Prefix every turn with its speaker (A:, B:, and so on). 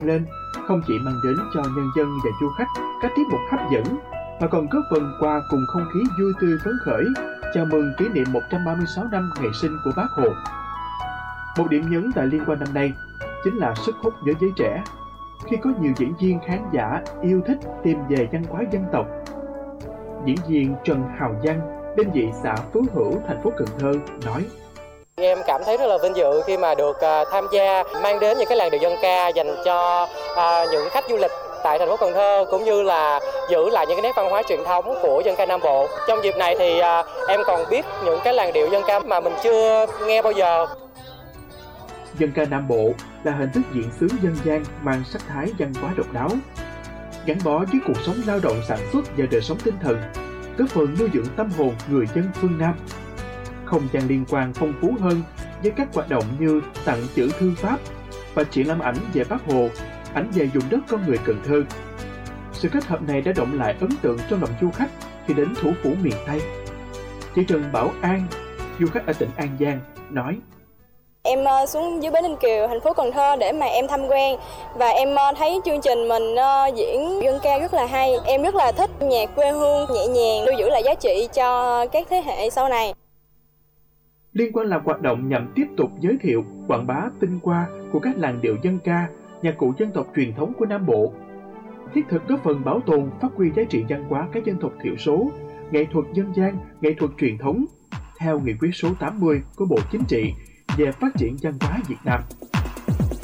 A: lên không chỉ mang đến cho nhân dân và du khách các tiết mục hấp dẫn mà còn góp phần qua cùng không khí vui tươi phấn khởi chào mừng kỷ niệm 136 năm ngày sinh của Bác Hồ. Một điểm nhấn tại liên hoan năm nay chính là sức hút với giới trẻ khi có nhiều diễn viên khán giả yêu thích tìm về văn hóa dân tộc. Diễn viên Trần Hào Văn, đơn vị xã Phú Hữu, thành phố Cần Thơ nói:
B: Em cảm thấy rất là vinh dự khi mà được tham gia mang đến những cái làn điệu dân ca dành cho những khách du lịch tại thành phố Cần Thơ, cũng như là giữ lại những cái nét văn hóa truyền thống của dân ca Nam Bộ. Trong dịp này thì em còn biết những cái làn điệu dân ca mà mình chưa nghe bao giờ.
A: Dân ca Nam Bộ là hình thức diễn xướng dân gian mang sắc thái văn hóa độc đáo, gắn bó với cuộc sống lao động sản xuất và đời sống tinh thần, góp phần nuôi dưỡng tâm hồn người dân phương Nam. Không gian liên quan phong phú hơn với các hoạt động như tặng chữ thư pháp và triển lãm ảnh về Bác Hồ, ảnh về vùng đất con người Cần Thơ. Sự kết hợp này đã động lại ấn tượng trong lòng du khách khi đến thủ phủ miền Tây. Chị Trần Bảo An, du khách ở tỉnh An Giang, nói:
C: Em xuống dưới bến Ninh Kiều, thành phố Cần Thơ để mà em tham quan và em thấy chương trình mình diễn dân ca rất là hay. Em rất là thích nhạc quê hương nhẹ nhàng, lưu giữ lại giá trị cho các thế hệ sau này.
A: Liên quan là hoạt động nhằm tiếp tục giới thiệu, quảng bá tinh hoa của các làn điệu dân ca, nhạc cụ dân tộc truyền thống của Nam Bộ, thiết thực góp phần bảo tồn, phát huy giá trị văn hóa các dân tộc thiểu số, nghệ thuật dân gian, nghệ thuật truyền thống theo nghị quyết số 80 của Bộ Chính trị về phát triển văn hóa Việt Nam.